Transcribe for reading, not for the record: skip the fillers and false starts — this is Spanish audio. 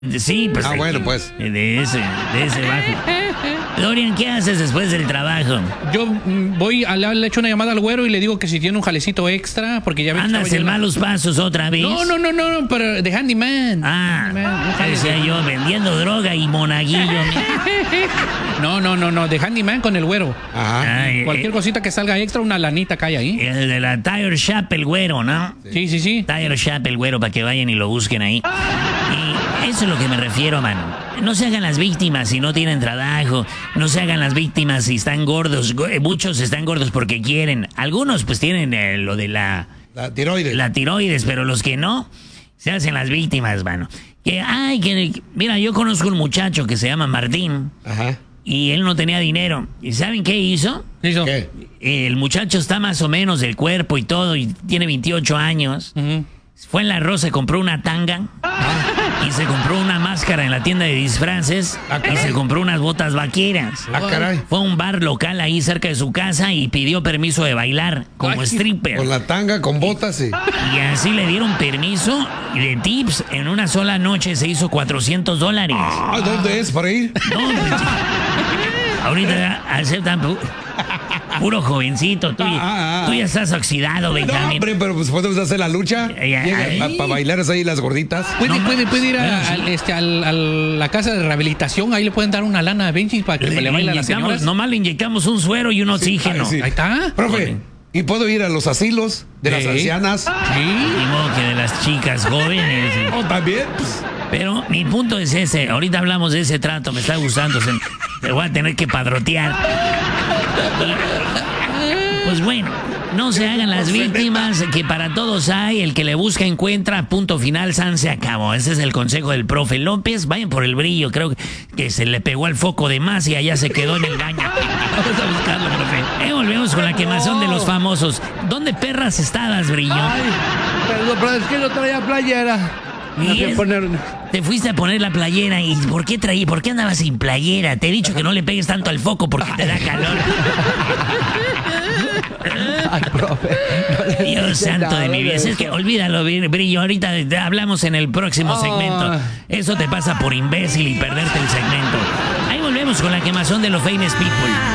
Sí, pues. Bueno, pues. De ese bajo. Dorian, ¿qué haces después del trabajo? Yo voy, le echo una llamada al güero y le digo que si tiene un jalecito extra, porque ya ves que ¿Andas en malos pasos otra vez? No, pero de handyman. Decía yo, vendiendo droga y monaguillo. No, de handyman con el güero. Ajá. Cualquier cosita que salga extra, una lanita cae ahí. El de la Tire Shop, el güero, ¿no? Sí. Tire Shop, el güero, para que vayan y lo busquen ahí. Y eso es lo que me refiero, mano. No se hagan las víctimas si no tienen trabajo. No se hagan las víctimas si están gordos. Muchos están gordos porque quieren. Algunos pues tienen lo de la tiroides. La tiroides, pero los que no, se hacen las víctimas, mano. Mira, yo conozco un muchacho que se llama Martín. Ajá. Y él no tenía dinero. ¿Y saben qué hizo? ¿Qué? El muchacho está más o menos del cuerpo y todo, y tiene 28 años. Fue en la Rosa y compró una tanga. Y se compró una máscara en la tienda de disfraces. Y se compró unas botas vaqueras. Caray. Fue a un bar local ahí cerca de su casa y pidió permiso de bailar como stripper. Con la tanga, con botas, sí. Y así le dieron permiso y de tips. En una sola noche se hizo $400. ¿Dónde es para ir? No, ahorita aceptan puro jovencito. Tú ya estás oxidado, Benjamín. No, hombre, pero pues podemos hacer la lucha. Para bailar ahí las gorditas. Puede ir a la casa de rehabilitación. Ahí le pueden dar una lana a Benji para que le baile a las señoras. Nomás le inyectamos un suero y un oxígeno. Sí. Ahí está. Profe, ¿y puedo ir a los asilos de las ancianas? Ni modo que de las chicas jóvenes. También. Pero mi punto es ese. Ahorita hablamos de ese trato. Me está gustando. Me voy a tener que padrotear. Pues bueno, no se hagan las víctimas, que para todos hay, el que le busca encuentra, punto final, san se acabó. Ese es el consejo del profe López. Vayan por el brillo, creo que se le pegó al foco de más y allá se quedó en el baño. Vamos a buscarlo, profe. Volvemos con la quemazón de los famosos. ¿Dónde perras estabas, Brillo? Ay, pero es que no traía playera. Te fuiste a poner la playera y ¿por qué andabas sin playera? Te he dicho que no le pegues tanto al foco porque te da calor. Ay, profe. Dios santo de mi vida. Es que olvídalo, Brillo. Ahorita hablamos en el próximo segmento. Eso te pasa por imbécil y perderte el segmento. Ahí volvemos con la quemazón de los famous people.